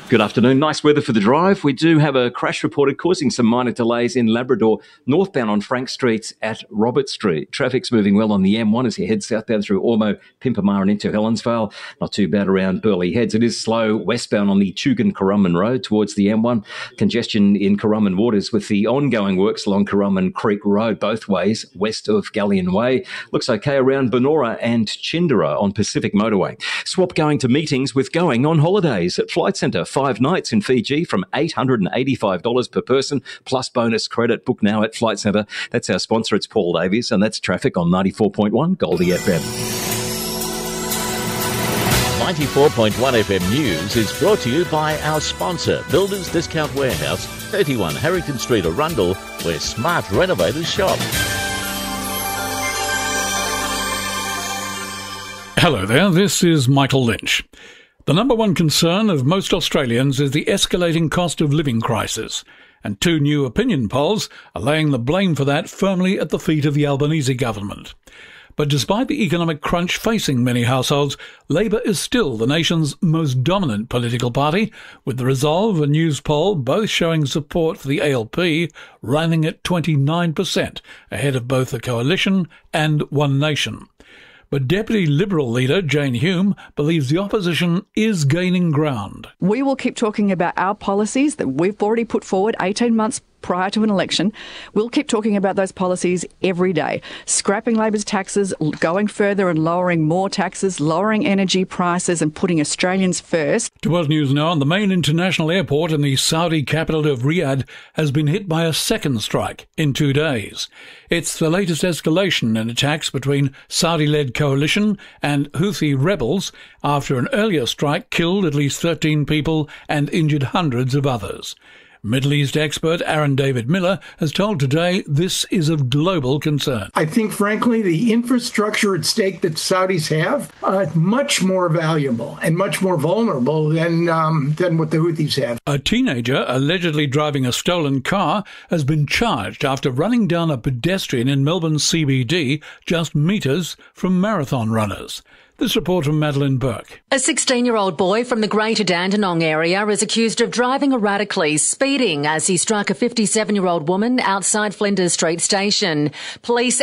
Good afternoon. Nice weather for the drive. We do have a crash reported causing some minor delays in Labrador, northbound on Frank Street at Robert Street. Traffic's moving well on the M1 as you head southbound through Ormo, Pimpamar and into Helensvale. Not too bad around Burleigh Heads. It is slow westbound on the Tugun-Currumbin Road towards the M1. Congestion in Currumbin Waters with the ongoing works along Currumbin Creek Road both ways west of Galleon Way. Looks okay around Benora and Chindera on Pacific Motorway. Swap going to meetings with going on holidays at Flight Centre. 5 nights in Fiji from $885 per person, plus bonus credit. Book now at Flight Centre. That's our sponsor. It's Paul Davies, and that's traffic on 94.1 Goldie FM. 94.1 FM News is brought to you by our sponsor, Builders Discount Warehouse, 31 Harrington Street, Arundel, where smart renovators shop. Hello there, this is Michael Lynch. The number one concern of most Australians is the escalating cost of living crisis, and 2 new opinion polls are laying the blame for that firmly at the feet of the Albanese government. But despite the economic crunch facing many households, Labor is still the nation's most dominant political party, with the Resolve and News poll both showing support for the ALP running at 29%, ahead of both the Coalition and One Nation. But Deputy Liberal leader Jane Hume believes the opposition is gaining ground. We will keep talking about our policies that we've already put forward 18 months prior to an election. We'll keep talking about those policies every day. Scrapping Labor's taxes, going further and lowering more taxes, lowering energy prices and putting Australians first. To World News Now, the main international airport in the Saudi capital of Riyadh has been hit by a second strike in 2 days. It's the latest escalation in attacks between Saudi-led coalition and Houthi rebels after an earlier strike killed at least 13 people and injured hundreds of others. Middle East expert Aaron David Miller has told Today this is of global concern. I think, frankly, the infrastructure at stake that Saudis have much more valuable and much more vulnerable than what the Houthis have. A teenager allegedly driving a stolen car has been charged after running down a pedestrian in Melbourne CBD just metres from marathon runners. This report from Madeline Burke. A 16-year-old boy from the Greater Dandenong area is accused of driving erratically, speeding as he struck a 57-year-old woman outside Flinders Street Station. Police